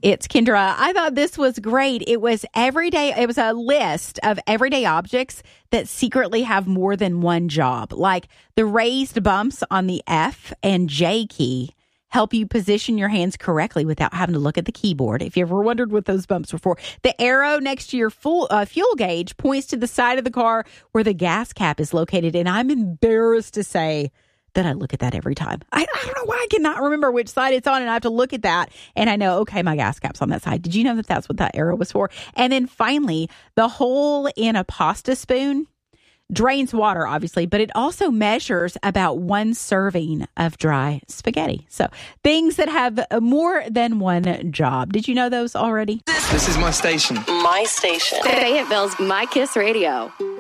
It's Kendra. I thought this was great. It was It was a list of everyday objects that secretly have more than one job, like the raised bumps on the F and J key help you position your hands correctly without having to look at the keyboard. If you ever wondered what those bumps were for, the arrow next to your fuel gauge points to the side of the car where the gas cap is located. And I'm embarrassed to say that I look at that every time. I don't know why I cannot remember which side it's on, and I have to look at that, and I know, okay, my gas cap's on that side. Did you know that that's what that arrow was for? And then finally, the hole in a pasta spoon drains water, obviously, but it also measures about one serving of dry spaghetti. So things that have more than one job. Did you know those already? This is my station. My station. Fayetteville's My Kiss Radio.